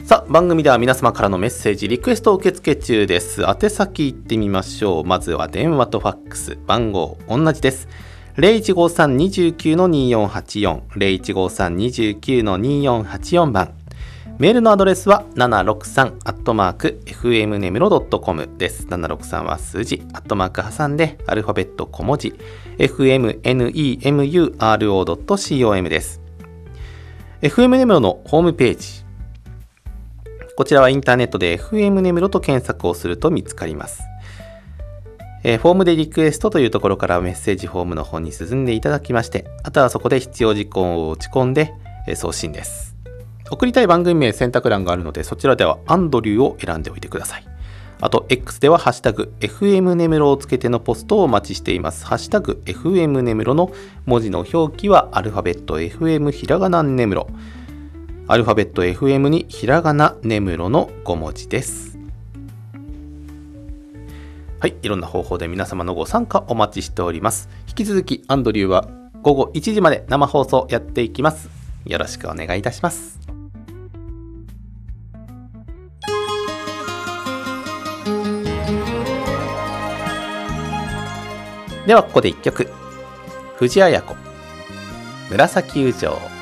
さあ、番組では皆様からのメッセージリクエストを受付中です。宛先行ってみましょう。まずは電話とファックス、番号同じです。0153-29-2484 0153-29-2484番。メールのアドレスは763@fmnemuro.com です。763は数字挟んでアルファベット小文字 fmnemuro.com です。 FM ネムロのホームページ、こちらはインターネットで FM ネムロと検索をすると見つかります。フォームでリクエストというところからメッセージフォームの方に進んでいただきまして、あとはそこで必要事項を打ち込んで送信です。送りたい番組名選択欄があるので、そちらではアンドリューを選んでおいてください。あと X ではハッシュタグ FM ネムロをつけてのポストをお待ちしています。ハッシュタグ FM ネムロの文字の表記はアルファベット FM ひらがなネムロ、アルファベット FM にひらがなネムロの5文字です。はい、いろんな方法で皆様のご参加お待ちしております。引き続きアンドリューは午後1時まで生放送やっていきます。よろしくお願いいたします。ではここで1曲、藤あや子、紫友情。